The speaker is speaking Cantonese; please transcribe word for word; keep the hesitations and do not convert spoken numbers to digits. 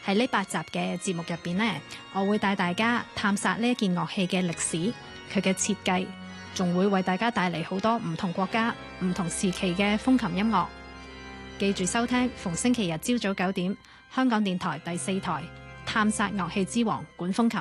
喺呢八集嘅節目入邊呢，我會帶大家探索呢一件樂器嘅歷史，佢嘅設計，仲會為大家帶嚟好多唔同國家、唔同時期嘅風琴音樂。記住收聽，逢星期日朝早九點，香港電台第四台《探索樂器之王》管風琴。